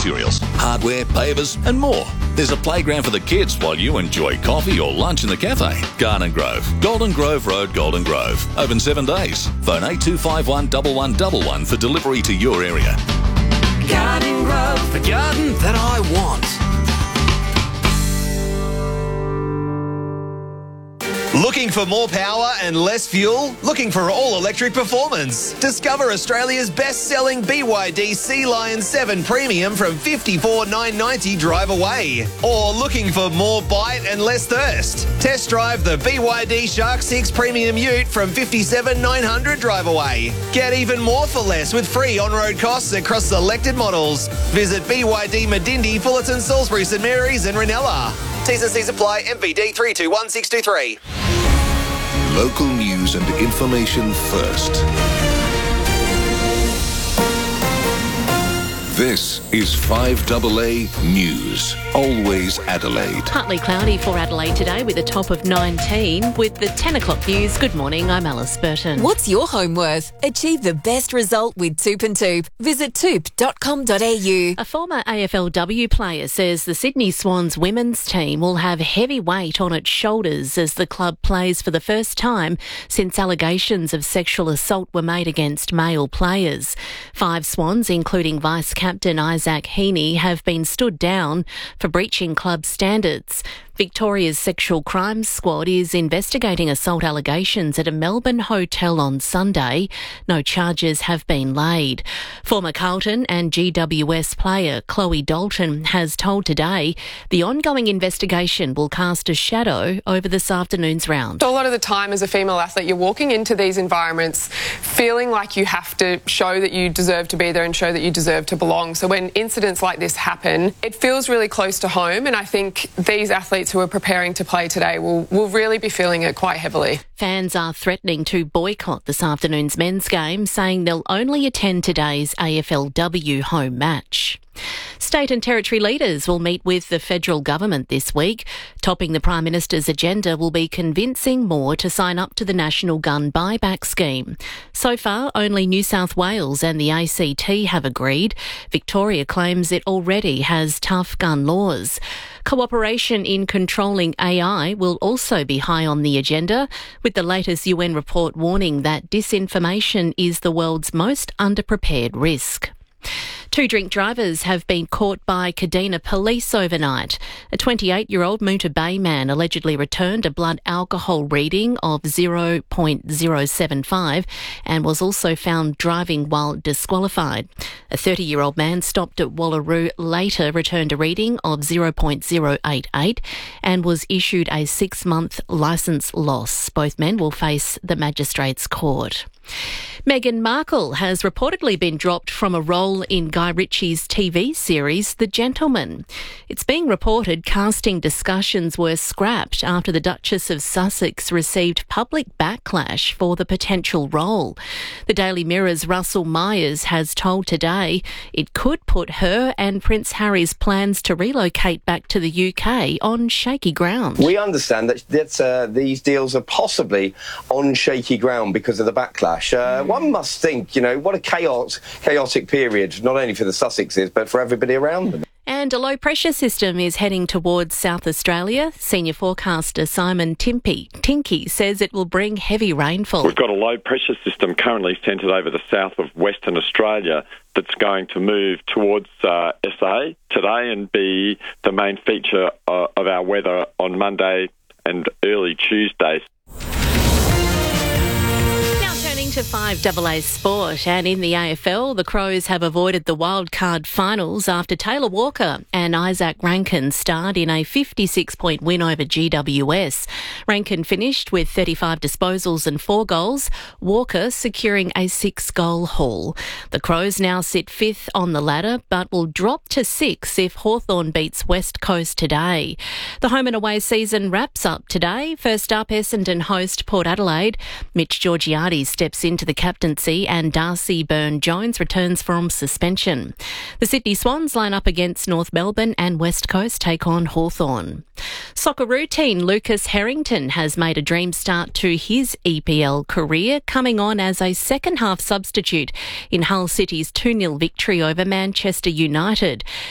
materials, hardware, pavers and more. There's a playground for the kids while you enjoy coffee or lunch in the cafe. Garden Grove, Golden Grove Road, Golden Grove. Open 7 days. Phone 8251 1111 for delivery to your area. Garden Grove, the garden that I want. Looking for more power and less fuel? Looking for all-electric performance? Discover Australia's best-selling BYD Sea Lion 7 Premium from $54,990 drive away. Or looking for more bite and less thirst? Test drive the BYD Shark 6 Premium Ute from $57,900 drive away. Get even more for less with free on-road costs across selected models. Visit BYD Medindi, Fullerton, Salisbury, St Mary's and Ranella. T's and C's apply. MVD 321623. Local news and information first. This is 5AA News. Always Adelaide. Partly cloudy for Adelaide today with a top of 19. With the 10 o'clock news, good morning, I'm Alice Burton. What's your home worth? Achieve the best result with Toop and Toop. Visit toop.com.au. A former AFLW player says the Sydney Swans women's team will have heavy weight on its shoulders as the club plays for the first time since allegations of sexual assault were made against male players. 5 Swans, including Vice-Captain Isaac Heaney, have been stood down for breaching club standards. Victoria's Sexual Crimes Squad is investigating assault allegations at a Melbourne hotel on Sunday. No charges have been laid. Former Carlton and GWS player Chloe Dalton has told Today the ongoing investigation will cast a shadow over this afternoon's round. So a lot of the time as a female athlete, you're walking into these environments feeling like you have to show that you deserve to be there and show that you deserve to belong. So when incidents like this happen, it feels really close to home, and I think these athletes who are preparing to play today will really be feeling it quite heavily. Fans are threatening to boycott this afternoon's men's game, saying they'll only attend today's AFLW home match. State and territory leaders will meet with the federal government this week. Topping the Prime Minister's agenda will be convincing more to sign up to the National Gun Buyback Scheme. So far, only New South Wales and the ACT have agreed. Victoria claims it already has tough gun laws. Cooperation in controlling AI will also be high on the agenda, with the latest UN report warning that disinformation is the world's most underprepared risk. 2 drink drivers have been caught by Kadina police overnight. A 28-year-old Moonta Bay man allegedly returned a blood alcohol reading of 0.075 and was also found driving while disqualified. A 30-year-old man stopped at Wallaroo later returned a reading of 0.088 and was issued a 6-month licence loss. Both men will face the magistrates' court. Meghan Markle has reportedly been dropped from a role in Guy Ritchie's TV series The Gentleman. It's being reported casting discussions were scrapped after the Duchess of Sussex received public backlash for the potential role. The Daily Mirror's Russell Myers has told Today it could put her and Prince Harry's plans to relocate back to the UK on shaky ground. We understand that these deals are possibly on shaky ground because of the backlash. One must think, what a chaotic period, not only for the Sussexes, but for everybody around them. And a low-pressure system is heading towards South Australia. Senior forecaster Simon Tinky says it will bring heavy rainfall. We've got a low-pressure system currently centred over the south of Western Australia that's going to move towards SA today and be the main feature of our weather on Monday and early Tuesday. To 5AA Sport, and in the AFL, the Crows have avoided the wildcard finals after Taylor Walker and Isaac Rankin starred in a 56-point win over GWS. Rankin finished with 35 disposals and 4 goals, Walker securing a 6-goal haul. The Crows now sit 5th on the ladder, but will drop to 6th if Hawthorn beats West Coast today. The home and away season wraps up today. First up, Essendon host Port Adelaide. Mitch Georgiades steps into the captaincy and Darcy Byrne-Jones returns from suspension. The Sydney Swans line up against North Melbourne and West Coast take on Hawthorn. Soccer routine Lucas Harrington has made a dream start to his EPL career, coming on as a second-half substitute in Hull City's 2-0 victory over Manchester United.